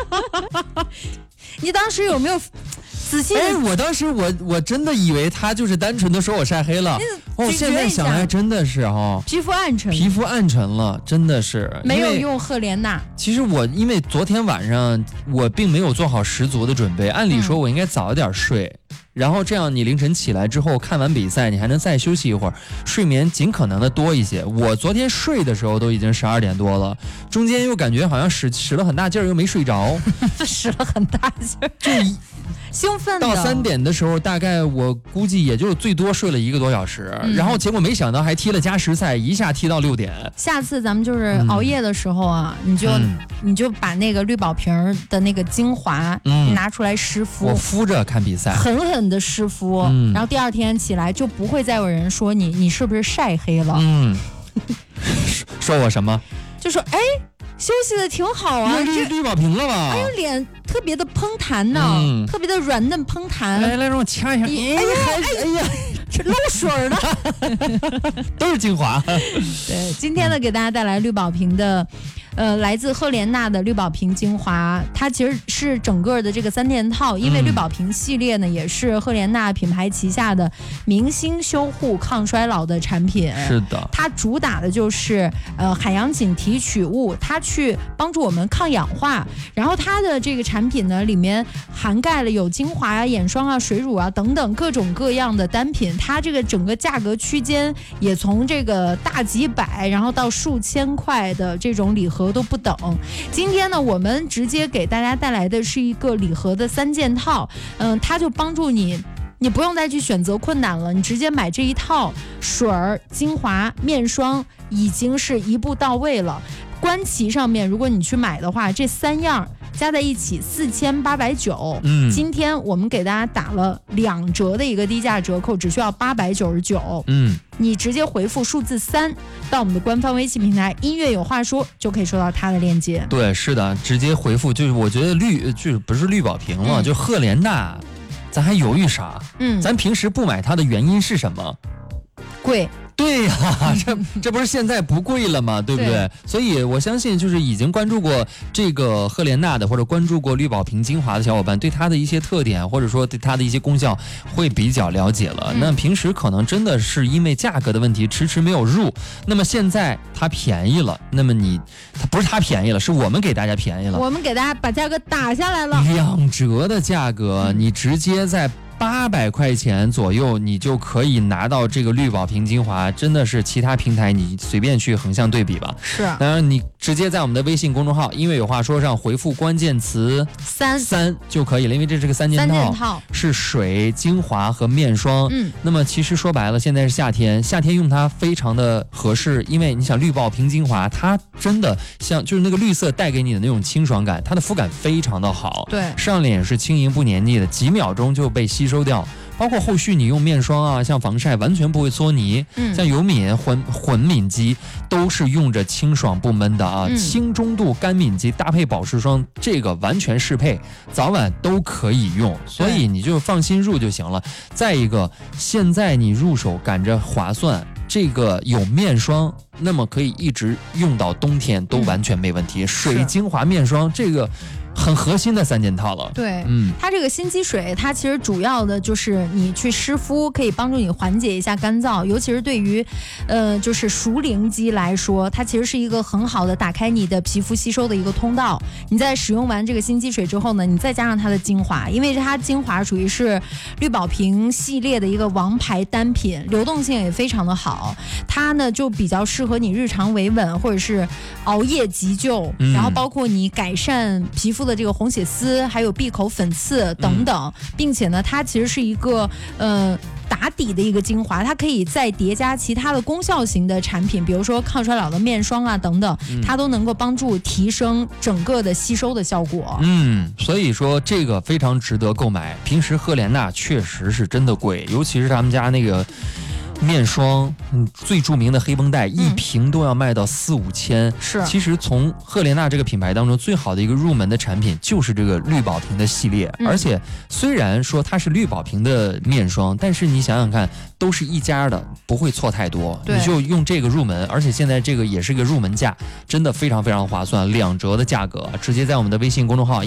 你当时有没有仔细？ 我当时我真的以为他就是单纯的说我晒黑了。现在想来真的是皮肤暗沉了，真的是没有用赫莲娜。 其实因为昨天晚上我并没有做好十足的准备，按理说我应该早一点睡。然后这样你凌晨起来之后看完比赛，你还能再休息一会儿，睡眠尽可能的多一些。我昨天睡的时候都已经12点多了，中间又感觉好像使了很大劲儿，又没睡着， 使了很大劲儿， 就兴奋的。 到3点的时候，大概我估计也就最多睡了1个多小时，然后结果没想到还踢了加时赛，一下踢到6点。 下次咱们就是熬夜的时候啊，你就把那个绿宝瓶的那个精华拿出来湿敷， 我敷着看比赛， 狠狠的湿敷，然后第2天起来就不会再有人说你是不是晒黑了。 说我什么？ 就说休息的挺好啊， 绿宝瓶了吧？ 哎呦，脸特别的嘭弹呢，特别的软嫩嘭弹。 来，让我掐一下。哎呀， 这漏水了， 都是精华。 对，今天呢，给大家带来绿宝瓶的。来自赫莲娜的绿宝瓶精华，它其实是整个的这个3件套，因为绿宝瓶系列呢也是赫莲娜品牌旗下的明星修护抗衰老的产品。 是的， 它主打的就是海洋锦提取物，它去帮助我们抗氧化。然后它的这个产品呢，里面涵盖了有精华啊、眼霜啊、水乳啊等等各种各样的单品。它这个整个价格区间也从这个大几百，然后到数千块的这种礼盒都不等。今天呢，我们直接给大家带来的是一个礼盒的3件套，它就帮助你不用再去选择困难了，你直接买这一套水儿、精华、面霜，已经是一步到位了。官旗上面，如果你去买的话，这3样加在一起4890。今天我们给大家打了2折的一个低价折扣，只需要899。你直接回复数字3到我们的官方微信平台音乐有话说，就可以收到它的链接。 对，是的，直接回复。就是我觉得就是不是绿宝瓶了，就赫莲娜，咱还犹豫啥？咱平时不买它的原因是什么？ 贵。 对呀，这不是现在不贵了吗？对不对？所以我相信，就是已经关注过这个赫莲娜的，或者关注过绿宝瓶精华的小伙伴，对它的一些特点，或者说对它的一些功效，会比较了解了。那平时可能真的是因为价格的问题，迟迟没有入。那么现在它便宜了，那么它不是它便宜了，是我们给大家便宜了。 我们给大家把价格打下来了 ，2折的价格，你直接在800块钱左右，你就可以拿到这个绿宝瓶精华，真的是其他平台你随便去横向对比吧。 是， 当然你直接在我们的微信公众号音乐有话说上回复关键词3就可以了，因为这是个3件套，是水、精华和面霜。那么其实说白了，现在是夏天用它非常的合适，因为你想绿宝瓶精华，它真的像就是那个绿色带给你的那种清爽感，它的肤感非常的好， 对， 上脸是轻盈不黏腻的，几秒钟就被吸收掉。包括后续你用面霜啊，像防晒完全不会搓泥，像油敏、混敏肌都是用着清爽不闷的啊，轻中度干敏肌搭配保湿霜，这个完全适配，早晚都可以用，所以你就放心入就行了。再一个，现在你入手赶着划算，这个有面霜，那么可以一直用到冬天都完全没问题。水、精华、面霜这个很核心的3件套了。 对，它这个新肌水，它其实主要的就是你去湿敷，可以帮助你缓解一下干燥，尤其是对于就是熟龄肌来说，它其实是一个很好的打开你的皮肤吸收的一个通道。你在使用完这个新肌水之后呢，你再加上它的精华，因为它精华属于是绿宝瓶系列的一个王牌单品，流动性也非常的好，它呢就比较适合你日常维稳或者是熬夜急救，然后包括你改善皮肤的这个红血丝，还有闭口粉刺等等，并且呢，它其实是一个打底的一个精华，它可以再叠加其他的功效型的产品，比如说抗衰老的面霜啊等等，它都能够帮助提升整个的吸收的效果。 所以说这个非常值得购买。平时赫莲娜确实是真的贵，尤其是他们家那个面霜，最著名的黑绷带，一瓶都要卖到4-5千。 是， 其实从赫莲娜这个品牌当中，最好的一个入门的产品就是这个绿宝瓶的系列。而且虽然说它是绿宝瓶的面霜，但是你想想看，都是一家的，不会错太多。你就用这个入门，而且现在这个也是一个入门价，真的非常非常划算，2折的价格，直接在我们的微信公众号